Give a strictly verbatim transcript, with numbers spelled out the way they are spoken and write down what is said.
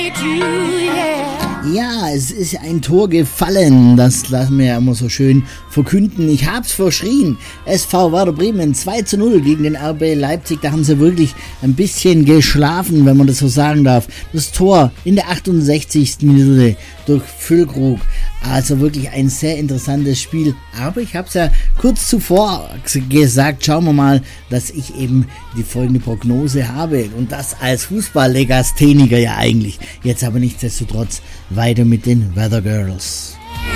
Ja, es ist ein Tor gefallen, das lassen wir ja immer so schön verkünden. Ich hab's verschrien. S V Werder Bremen zwei zu null gegen den R B Leipzig. Da haben sie wirklich ein bisschen geschlafen, wenn man das so sagen darf. Das Tor in der achtundsechzigsten Minute durch Füllkrug. Also wirklich ein sehr interessantes Spiel. Aber ich habe es ja kurz zuvor gesagt, schauen wir mal, dass ich eben die folgende Prognose habe. Und das als Fußball-Legastheniker ja eigentlich. Jetzt aber nichtsdestotrotz weiter mit den Weather Girls.